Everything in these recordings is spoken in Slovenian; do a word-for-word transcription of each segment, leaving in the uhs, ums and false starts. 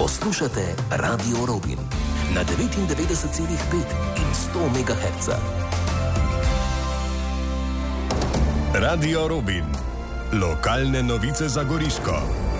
Poslušate Radio Robin na devetindevetdeset celih pet in sto megahertz. Radio Robin. Lokalne novice za Goriško.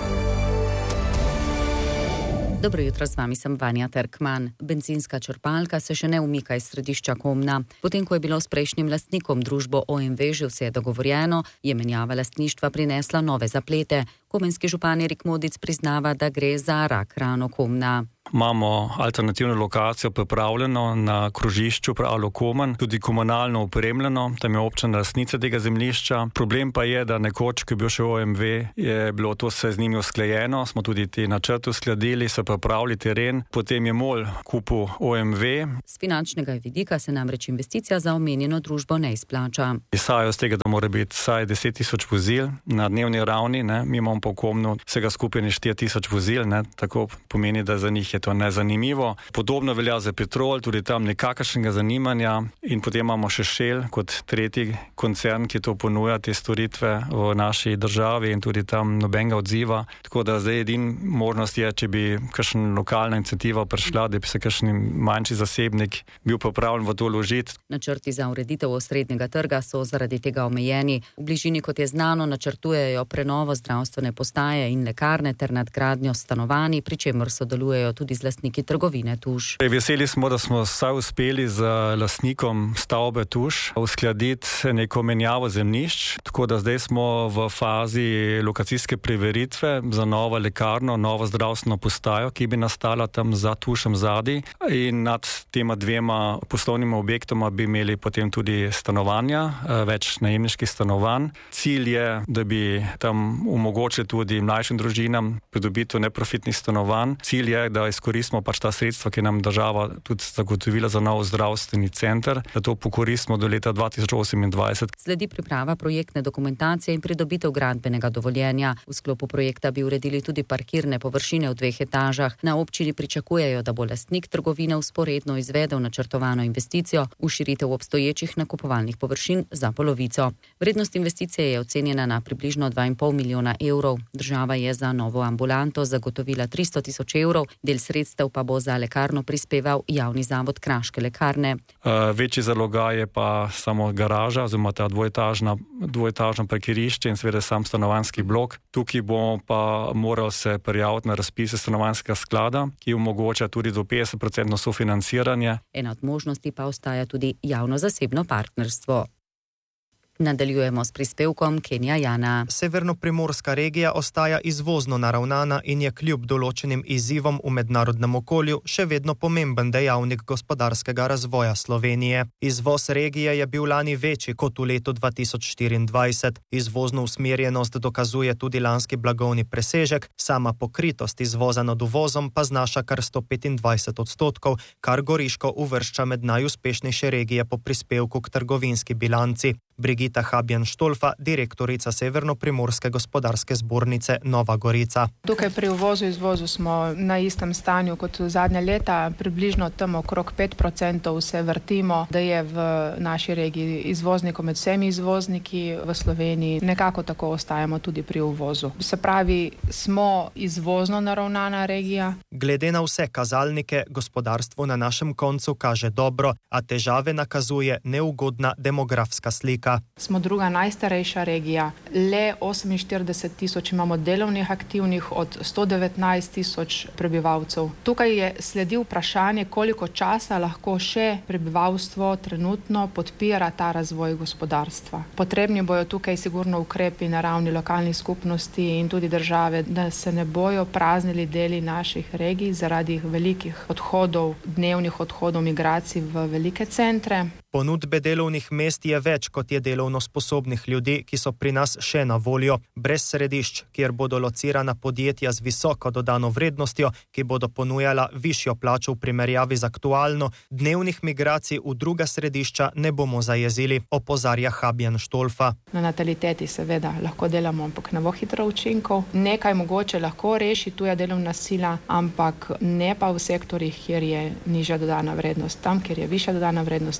Dobro jutro, z vami sem Vanja Terkman. Bencinska črpalka se še ne umika iz središča Komna. Potem, ko je bilo s prejšnjim lastnikom družbo O M V že vse dogovorjeno, je menjava lastništva prinesla nove zaplete. Komenski župan Erik Modic priznava, da gre za rak rano Komna. Imamo alternativno lokacijo pripravljeno na krožišču Pralo Komen, tudi komunalno opremljeno, tam je občina lastnica tega zemljišča. Problem pa je, da nekoč, ko je bil še O M V, je bilo to se z njimi usklajeno, smo tudi te načrte uskladili, so pripravili teren, potem je MOL kupil O M V. Z finančnega vidika se namreč investicija za omenjeno družbo ne izplača. Izhajajo z tega, da mora biti vsaj deset tisoč vozil na dnevni ravni, ne? Mi imamo po Komnu vsega skupaj ne štiri tisoč vozil, ne? Tako pomeni, da za njih je to nezanimivo. Podobno velja za Petrol, tudi tam nekakšnega zanimanja, in potem imamo še Shell kot tretji koncern, ki to ponuja, te storitve v naši državi, in tudi tam nobenega odziva. Tako da zdaj edina možnost je, če bi kakšna lokalna iniciativa prišla, da bi se kakšen manjši zasebnik bil pripravljen v to vložiti. Načrti za ureditev osrednjega trga so zaradi tega omejeni. V bližini, kot je znano, načrtujejo prenovo zdravstvene postaje in lekarne ter nadgradnjo stanovanj, pri čemer sodelujejo tudi z lastniki trgovine Tuš. Veseli smo, da smo vsaj uspeli z lastnikom stavbe Tuš uskladiti neko menjavo zemljišč, tako da zdaj smo v fazi lokacijske preveritve za novo lekarno, novo zdravstveno postajo, ki bi nastala tam za Tušem zadaj, in nad tema dvema poslovnima objektoma bi imeli potem tudi stanovanja, več najemniških stanovanj. Cilj je, da bi tam omogočili tudi mlajšim družinam pridobitev neprofitnih stanovanj. Cilj je, da izkoristimo pač ta sredstva, ki nam država tudi zagotovila za nov zdravstveni center, da to pokoristimo do leta dva tisoč osemindvajset. Sledi priprava projektne dokumentacije in pridobitev gradbenega dovoljenja. V sklopu projekta bi uredili tudi parkirne površine v dveh etažah. Na občini pričakujejo, da bo lastnik trgovine vzporedno izvedel načrtovano investicijo v širitev obstoječih nakupovalnih površin za polovico. Vrednost investicije je ocenjena na približno dva in pol milijona evrov. Država je za novo ambulanto zagotovila tristo tisoč evrov, del sredstev pa bo za lekarno prispeval javni zavod Kraške lekarne. Uh, večji zalogaj je pa samo garaža, oziroma ta dvoetažna, dvoetažno parkirišče in seveda sam stanovanjski blok. Tukaj bomo pa morali se prijaviti na razpise stanovanjskega sklada, ki omogoča tudi do petdeset procentno sofinanciranje. Ena od možnosti pa ostaja tudi javno-zasebno partnerstvo. Nadaljujemo s prispevkom Kenja Jana. Severnoprimorska regija ostaja izvozno naravnana in je kljub določenim izzivom v mednarodnem okolju še vedno pomemben dejavnik gospodarskega razvoja Slovenije. Izvoz regije je bil lani večji kot v letu dva tisoč štiriindvajset. Izvozno usmerjenost dokazuje tudi lanski blagovni presežek, sama pokritost izvoza nad uvozom pa znaša kar sto petindvajset odstotkov, kar Goriško uvršča med najuspešnejše regije po prispevku k trgovinski bilanci. Brigita Habjan-Štolfa, direktorica Severnoprimorske gospodarske zbornice Nova Gorica. Tukaj pri uvozu izvozu smo na istem stanju kot zadnja leta, približno tam okrog pet procentov se vrtimo, da je v naši regiji izvoznikov med vsemi izvozniki v Sloveniji. Nekako tako ostajamo tudi pri uvozu. Se pravi, smo izvozno naravnana regija. Glede na vse kazalnike, gospodarstvo na našem koncu kaže dobro, a težave nakazuje neugodna demografska slika. Smo druga najstarejša regija, le oseminštirideset tisoč imamo delovnih aktivnih od sto devetnajst tisoč prebivalcev. Tukaj je sledi vprašanje, koliko časa lahko še prebivalstvo trenutno podpira ta razvoj gospodarstva. Potrebni bojo tukaj sigurno ukrepi na ravni lokalnih skupnosti in tudi države, da se ne bojo praznili deli naših regij zaradi velikih odhodov, dnevnih odhodov migracij v velike centre. Ponudbe delovnih mest je več, kot je delovno sposobnih ljudi, ki so pri nas še na voljo. Brez središč, kjer bodo locirana podjetja z visoko dodano vrednostjo, ki bodo ponujala višjo plačo v primerjavi z aktualno, dnevnih migracij v druga središča ne bomo zajezili, opozarja Habjan-Štolfa. Na nataliteti seveda lahko delamo, ampak ne bo hitro učinkov. Nekaj mogoče lahko reši tuja delovna sila, ampak ne pa v sektorjih, kjer je nižja dodana vrednost. Tam, kjer je višja dodana vrednost, tak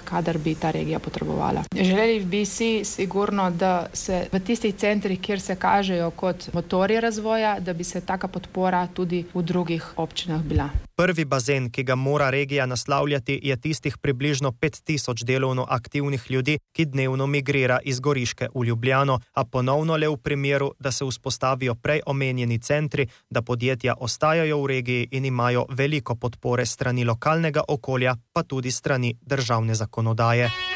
kadar bi ta regija potrebovala. Želeli bi si sigurno, da se v tistih centrih, kjer se kažejo kot motorji razvoja, da bi se taka podpora tudi v drugih občinah bila. Prvi bazen, ki ga mora regija naslavljati, je tistih približno pet tisoč delovno aktivnih ljudi, ki dnevno migrira iz Goriške v Ljubljano, a ponovno le v primeru, da se vzpostavijo prej omenjeni centri, da podjetja ostajajo v regiji in imajo veliko podpore strani lokalnega okolja, pa tudi strani državne zakonodaje.